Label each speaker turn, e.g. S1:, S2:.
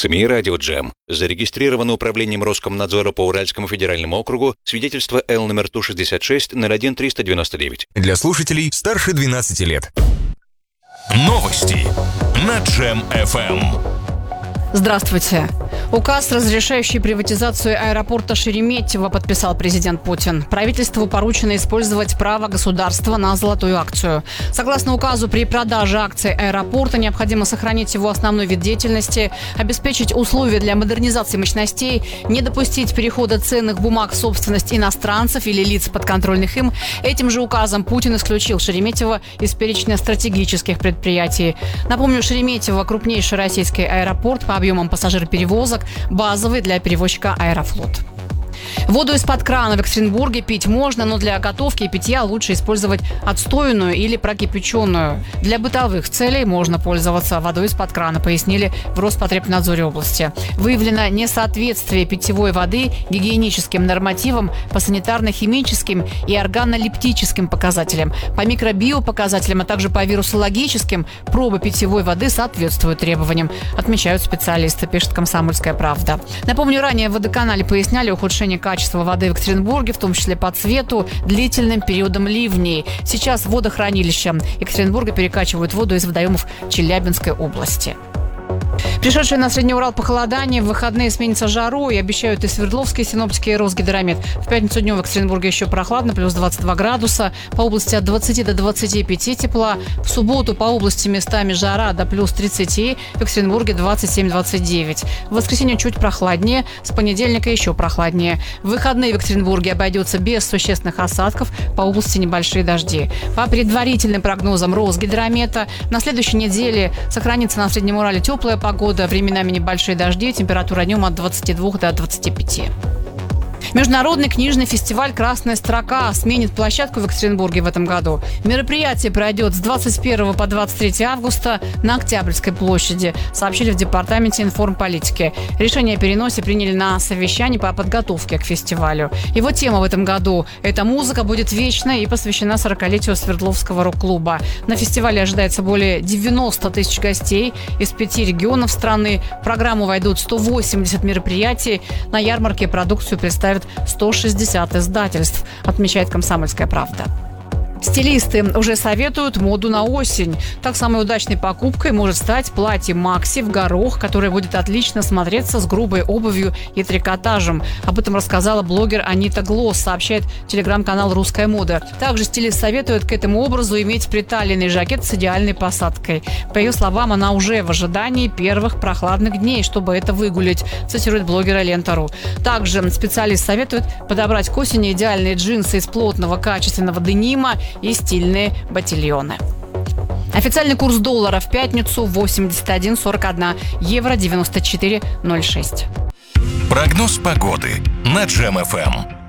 S1: СМИ «Радио Джем». Зарегистрировано управлением Роскомнадзора по Уральскому федеральному округу свидетельство Л номер ТУ-66 01-399.
S2: Для слушателей старше 12 лет. Новости на Джем-ФМ.
S3: Здравствуйте. Указ, разрешающий приватизацию аэропорта Шереметьево, подписал президент Путин. Правительству поручено использовать право государства на золотую акцию. Согласно указу, при продаже акций аэропорта необходимо сохранить его основной вид деятельности, обеспечить условия для модернизации мощностей, не допустить перехода ценных бумаг в собственность иностранцев или лиц подконтрольных им. Этим же указом Путин исключил Шереметьево из перечня стратегических предприятий. Напомню, Шереметьево – крупнейший российский аэропорт по объемам пассажироперевозок, базовый для перевозчика «Аэрофлот». Воду из-под крана в Екатеринбурге пить можно, но для готовки и питья лучше использовать отстойную или прокипяченную. Для бытовых целей можно пользоваться водой из-под крана, пояснили в Роспотребнадзоре области. Выявлено несоответствие питьевой воды гигиеническим нормативам по санитарно-химическим и органолептическим показателям. По микробиопоказателям, а также по вирусологическим пробы питьевой воды соответствуют требованиям, отмечают специалисты, пишет «Комсомольская правда». Напомню, ранее в водоканале поясняли ухудшение качества воды в Екатеринбурге, в том числе по цвету, длительным периодом ливней. Сейчас водохранилища Екатеринбурга перекачивают воду из водоемов Челябинской области. Пришедшие на Средний Урал похолодание в выходные сменится жарой, обещают и Свердловские синоптики, и Росгидромет. В пятницу днем в Екатеринбурге еще прохладно, плюс 22 градуса, по области от 20 до 25 тепла. В субботу по области местами жара до плюс 30, в Екатеринбурге 27-29. В воскресенье чуть прохладнее, с понедельника еще прохладнее. В выходные в Екатеринбурге обойдется без существенных осадков, по области небольшие дожди. По предварительным прогнозам Росгидромета, на следующей неделе сохранится на Среднем Урале теплая погода, временами небольшие дожди, температура днем от 22 до 25. Международный книжный фестиваль «Красная строка» сменит площадку в Екатеринбурге в этом году. Мероприятие пройдет с 21 по 23 августа на Октябрьской площади, сообщили в Департаменте информполитики. Решение о переносе приняли на совещании по подготовке к фестивалю. Его тема в этом году – «Эта музыка будет вечной» и посвящена 40-летию Свердловского рок-клуба. На фестивале ожидается более 90 тысяч гостей из 5 регионов страны. В программу войдут 180 мероприятий. На ярмарке продукцию представят 160 издательств, отмечает «Комсомольская правда». Стилисты уже советуют моду на осень. Так, самой удачной покупкой может стать платье Макси в горох, которое будет отлично смотреться с грубой обувью и трикотажем. Об этом рассказала блогер Анита Глосс, сообщает телеграм-канал «Русская мода». Также стилист советует к этому образу иметь приталенный жакет с идеальной посадкой. По ее словам, она уже в ожидании первых прохладных дней, чтобы это выгулять, цитирует блогера Лента.ру. Также специалист советует подобрать к осени идеальные джинсы из плотного качественного денима и стильные ботильоны. Официальный курс доллара в пятницу 81,41, евро 94,06.
S2: Прогноз погоды на Джем-ФМ.